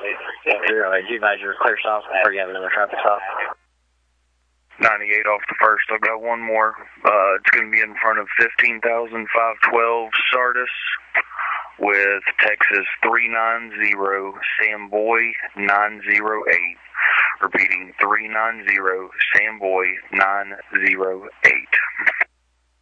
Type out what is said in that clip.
You guys are clear stop, or you have another traffic stop? 98 off the first. I've got one more. It's going to be in front of 15,512 Sardis with Texas 390, Samboy 908. Repeating, 390, Samboy 908.